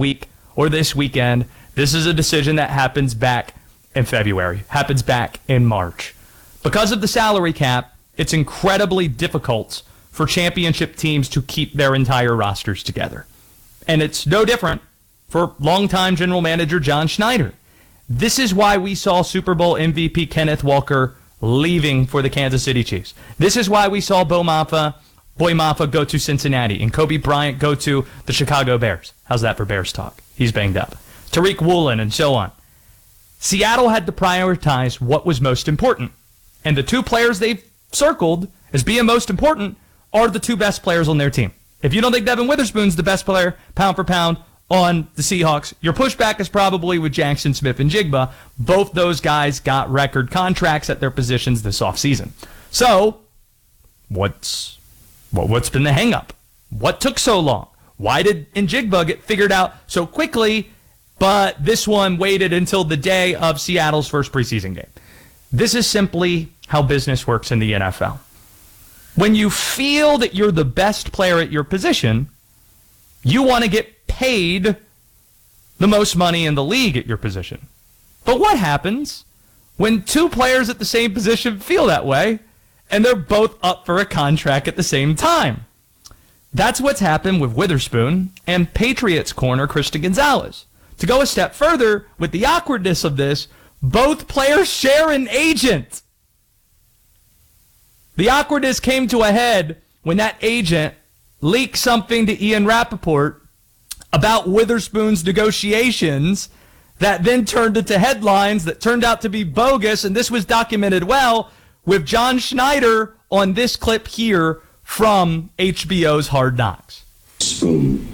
week or this weekend. This is a decision that happens back in February, happens back in March. Because of the salary cap, it's incredibly difficult for championship teams to keep their entire rosters together. And it's no different for longtime general manager John Schneider. This is why we saw Super Bowl MVP Kenneth Walker leaving for the Kansas City Chiefs. This is why we saw Boy Maffa go to Cincinnati and Kobe Bryant go to the Chicago Bears. How's that for Bears talk? He's banged up. Tariq Woolen and so on. Seattle had to prioritize what was most important. And the two players they've circled as being most important are the two best players on their team. If you don't think Devin Witherspoon's the best player, pound for pound, on the Seahawks, your pushback is probably with Jackson Smith and Jigba. Both those guys got record contracts at their positions this offseason. So, what's been the hang-up? What took so long? Why did Njigba get figured out so quickly, but this one waited until the day of Seattle's first preseason game? This is simply how business works in the NFL. When you feel that you're the best player at your position, you want to get paid the most money in the league at your position. But what happens when two players at the same position feel that way and they're both up for a contract at the same time? That's what's happened with Witherspoon and Patriots corner Christian Gonzalez. To go a step further, with the awkwardness of this, both players share an agent. The awkwardness came to a head when that agent leaked something to Ian Rappaport about Witherspoon's negotiations that then turned into headlines that turned out to be bogus, and this was documented well with John Schneider on this clip here from HBO's Hard Knocks. Spoon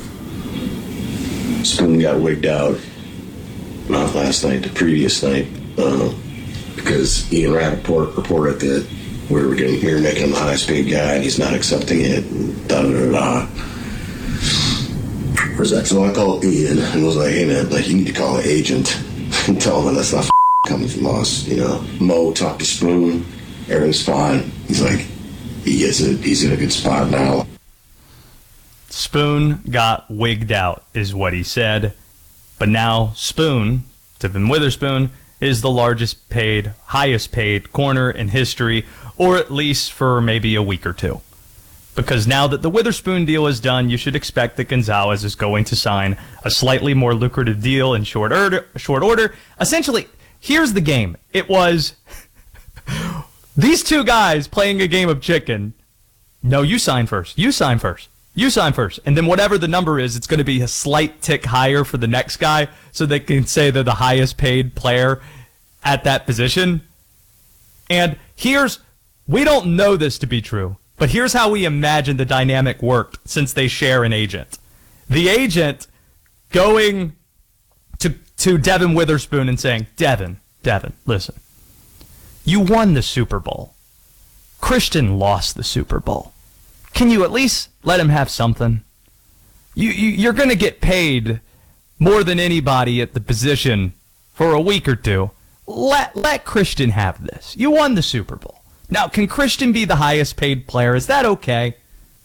got wigged out, not last night, the previous night, because Ian Rappaport reported that we're making him the highest paid guy and he's not accepting it, and da-da-da-da. So I called Ian and was like, hey man, like, you need to call an agent and tell him that's not coming from us, you know. Mo talked to Spoon, everything's fine. He's like, he gets it, he's in a good spot now. Spoon got wigged out, is what he said. But now Spoon, Devin Witherspoon, is the highest paid corner in history, or at least for maybe a week or two. Because now that the Witherspoon deal is done, you should expect that Gonzalez is going to sign a slightly more lucrative deal in short order. Essentially, here's the game. It was these two guys playing a game of chicken. No, you sign first. You sign first. You sign first. And then whatever the number is, it's going to be a slight tick higher for the next guy so they can say they're the highest paid player at that position. And we don't know this to be true, but here's how we imagine the dynamic worked since they share an agent. The agent going to Devin Witherspoon and saying, Devin, listen, you won the Super Bowl. Christian lost the Super Bowl. Can you at least let him have something? You're going to get paid more than anybody at the position for a week or two. Let Christian have this. You won the Super Bowl. Now, can Christian be the highest paid player? Is that okay?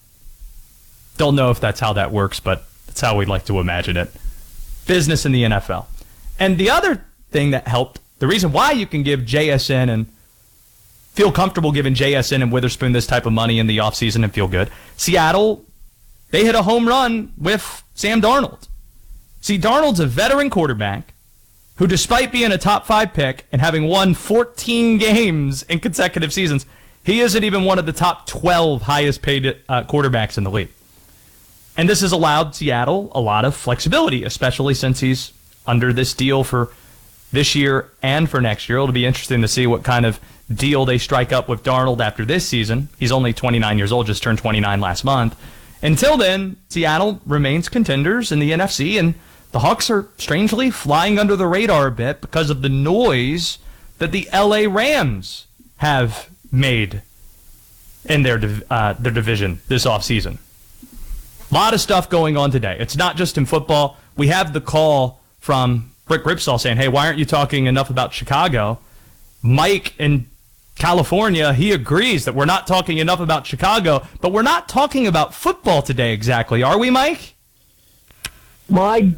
Don't know if that's how that works, but that's how we'd like to imagine it. Business in the NFL. And the other thing that helped, the reason why you can give JSN and feel comfortable giving JSN and Witherspoon this type of money in the offseason and feel good, Seattle, they hit a home run with Sam Darnold. See, Darnold's a veteran quarterback who, despite being a top 5 pick and having won 14 games in consecutive seasons, he isn't even one of the top 12 highest paid quarterbacks in the league. And this has allowed Seattle a lot of flexibility, especially since he's under this deal for this year and for next year. It'll be interesting to see what kind of deal they strike up with Darnold after this season. He's only 29 years old, just turned 29 last month. Until then, Seattle remains contenders in the NFC, and the Hawks are strangely flying under the radar a bit because of the noise that the LA Rams have made in their division this offseason. A lot of stuff going on today. It's not just in football. We have the call from Rick Ripsaw saying, hey, why aren't you talking enough about Chicago? Mike in California, he agrees that we're not talking enough about Chicago, but we're not talking about football today exactly, are we, Mike? My